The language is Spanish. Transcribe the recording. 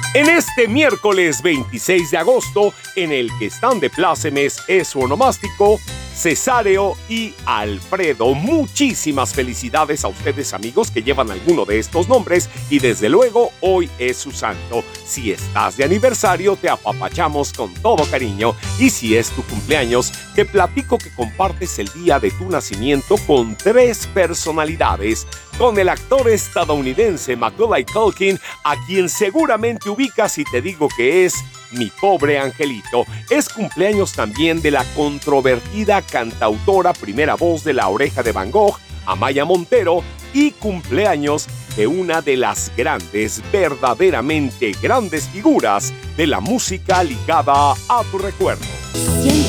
En este miércoles 26 de agosto, en el que están de plácemes es su onomástico, Cesáreo y Alfredo. Muchísimas felicidades a ustedes, amigos, que llevan alguno de estos nombres y desde luego hoy es su santo. Si estás de aniversario, te apapachamos con todo cariño, y si es tu cumpleaños, te platico que compartes el día de tu nacimiento con 3 personalidades. Con el actor estadounidense Macaulay Culkin, a quien seguramente ubicas si te digo que es Mi Pobre Angelito. Es cumpleaños también de la controvertida cantautora primera voz de La Oreja de Van Gogh, Amaya Montero, y cumpleaños de una de las grandes, verdaderamente grandes figuras de la música ligada a tu recuerdo. Siento